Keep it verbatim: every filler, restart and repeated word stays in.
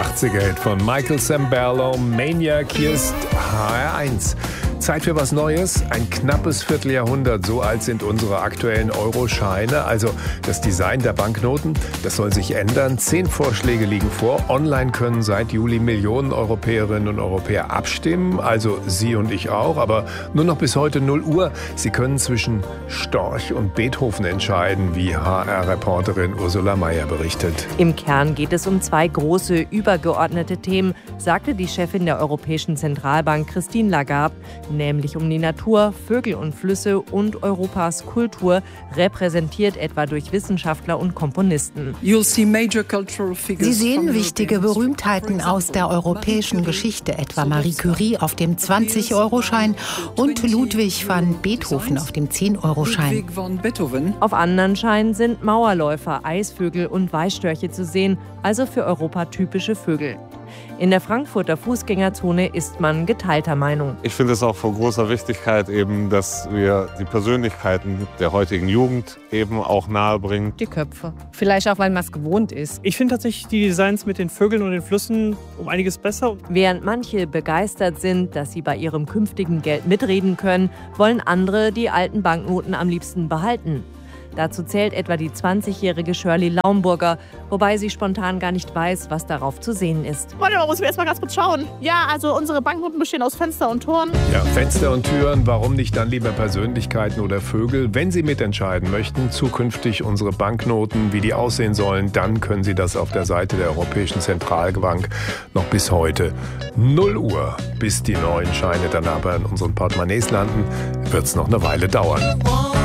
achtziger-Hit von Michael Sembello, Maniac, hier ist H R eins. Zeit für was Neues. Ein knappes Vierteljahrhundert, so alt sind unsere aktuellen Euroscheine. Also das Design der Banknoten, das soll sich ändern. Zehn Vorschläge liegen vor. Online können seit Juli Millionen Europäerinnen und Europäer abstimmen. Also Sie und ich auch, aber nur noch bis heute null Uhr. Sie können zwischen Storch und Beethoven entscheiden, wie H R-Reporterin Ursula Mayer berichtet. Im Kern geht es um zwei große, übergeordnete Themen, sagte die Chefin der Europäischen Zentralbank Christine Lagarde, nämlich um die Natur, Vögel und Flüsse und Europas Kultur, repräsentiert etwa durch Wissenschaftler und Komponisten. Sie sehen wichtige Berühmtheiten aus der europäischen Geschichte, etwa Marie Curie auf dem zwanzig-Euro-Schein und Ludwig van Beethoven auf dem zehn-Euro-Schein. Auf anderen Scheinen sind Mauerläufer, Eisvögel und Weißstörche zu sehen, also für Europa typische Vögel. In der Frankfurter Fußgängerzone ist man geteilter Meinung. Ich finde es auch von großer Wichtigkeit, eben, dass wir die Persönlichkeiten der heutigen Jugend eben auch nahebringen. Die Köpfe. Vielleicht auch, weil man es gewohnt ist. Ich finde tatsächlich die Designs mit den Vögeln und den Flüssen um einiges besser. Während manche begeistert sind, dass sie bei ihrem künftigen Geld mitreden können, wollen andere die alten Banknoten am liebsten behalten. Dazu zählt etwa die zwanzigjährige Shirley Laumburger, wobei sie spontan gar nicht weiß, was darauf zu sehen ist. Warte mal, muss ich erst mal ganz kurz schauen. Ja, also unsere Banknoten bestehen aus Fenster und Toren. Ja, Fenster und Türen, warum nicht dann lieber Persönlichkeiten oder Vögel? Wenn Sie mitentscheiden möchten, zukünftig unsere Banknoten, wie die aussehen sollen, dann können Sie das auf der Seite der Europäischen Zentralbank noch bis heute null Uhr. Bis die neuen Scheine dann aber in unseren Portemonnaies landen, wird es noch eine Weile dauern.